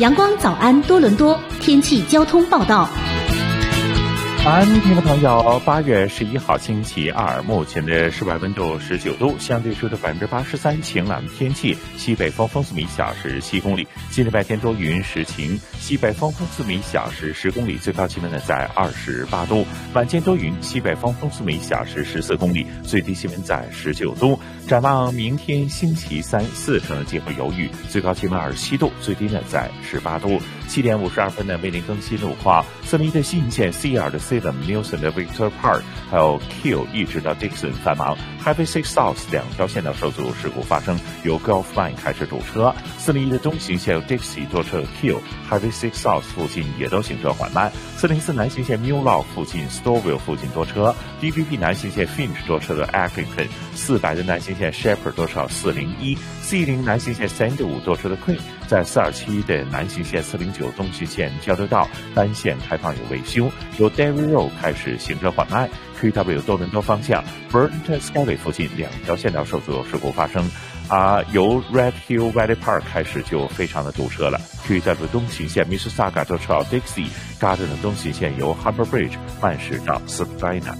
阳光早安多伦多天气交通报道。 安，听众朋友，8月11号星期二，目前的室外温度19度，相对湿度83%，晴朗天气，西北风风速每小时7公里。今日白天多云时晴，西北风风速每小时10公里，最高气温呢在28度。晚间多云，西北风风速每小时14公里，最低气温在19度。展望明天星期3、4可能间会有雨，最高气温27度，最低呢在18度。7点52分呢为您更新路况，森林的新线 CR 的 Newson 的 Victor Park 还有 Q 一直到 Dixon 繁忙， Highway 6 South 两条线道受阻，事故发生，由 Gulf Line 开始堵车。401的东行线有 Dixie 多车 Q， Highway 6 South 附近也都行车缓慢。404南行线 Mulau 附近 Stouffville 附近多车， DVP 南行线 Finch 多车的 Accrington， 400的南行线 Shepherd 多车401， 410南行线305多车的 Queen， 在427的南行线409东行线交流道单线开放有维修，由 Derry Road 开始行车缓慢。 QW 多伦多方向 Burton Skyway 附近两条线道受阻，事故发生由 Red Hill Valley Park 开始就非常的堵车了。 QW 东行线 Mississauga 多车到 Dixie Garden 的东行线由 Harbour Bridge 慢驶到 Spadina。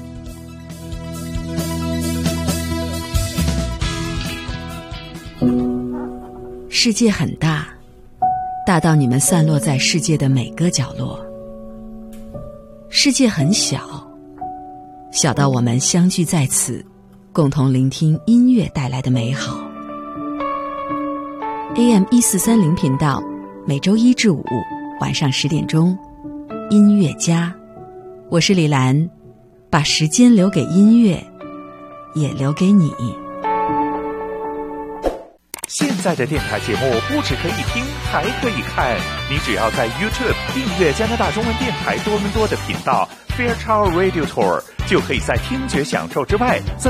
世界很大，大到你们散落在世界的每个角落。世界很小，小到我们相聚在此，共同聆听音乐带来的美好。AM 1430频道，每周1至5晚上10点钟，音乐家，我是李兰，把时间留给音乐，也留给你。 现在的电台节目不只可以听，还可以看。你只要在 YouTube 订阅加拿大中文电台多伦多的频道 Fairchild Radio Tour， 就可以在听觉享受之外，在